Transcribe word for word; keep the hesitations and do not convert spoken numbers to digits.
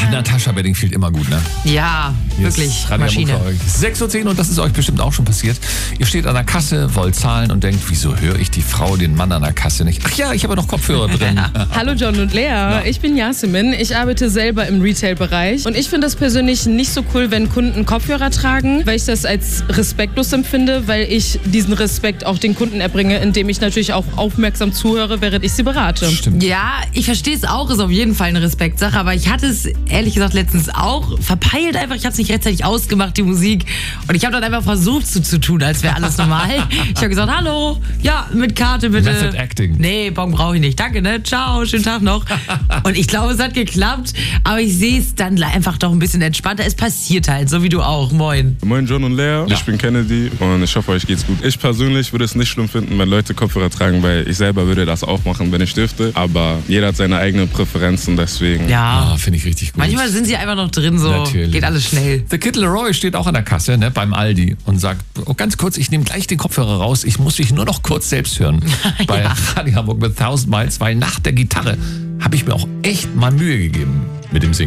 Natascha Bedingfield immer gut, ne? Ja, Yes, wirklich, Radio Maschine. Hamburg. sechs Uhr zehn und das ist euch bestimmt auch schon passiert. Ihr steht an der Kasse, wollt zahlen und denkt, wieso höre ich die Frau, den Mann an der Kasse nicht? Ach ja, ich habe noch Kopfhörer drin. Hallo John und Lea, ich bin Yasemin. Ich arbeite selber im Retail-Bereich und ich finde das persönlich nicht so cool, wenn Kunden Kopfhörer tragen, weil ich das als respektlos empfinde, weil ich diesen Respekt auch den Kunden erbringe, indem ich natürlich auch aufmerksam zuhöre, während ich sie berate. Stimmt. Ja, ich verstehe es auch, ist auf jeden Fall eine Respektsache, aber ich hatte es ehrlich gesagt letztens auch verpeilt einfach, ich habe es nicht rechtzeitig ausgemacht, die Musik, und ich habe dann einfach versucht so zu tun, als wäre alles normal. Ich habe gesagt, hallo, ja, mit Karte bitte. Method Acting. Nee, Bon brauche ich nicht, danke, ne, ciao, schönen Tag noch. Und ich glaube, es hat geklappt, aber ich sehe es dann einfach doch ein bisschen entspannter, es passiert halt, so wie du auch, moin. Moin John und Lea, ich bin Kennedy und ich hoffe, euch geht's gut. Ich persönlich würde es nicht schlimm finden, wenn Leute Kopfhörer tragen, weil ich selber würde das auch machen, wenn ich dürfte, aber jeder hat seine eigenen Präferenzen, deswegen. Ja, Ah, finde ich richtig gut. manchmal sind sie einfach noch drin, so Natürlich. geht alles schnell. The Kid Leroy steht auch an der Kasse, ne, beim Aldi und sagt, oh, ganz kurz, ich nehme gleich den Kopfhörer raus, ich muss dich nur noch kurz selbst hören. Bei Ja. Radio Hamburg mit Thousand Miles, weil nach der Gitarre habe ich mir auch echt mal Mühe gegeben mit dem Singen.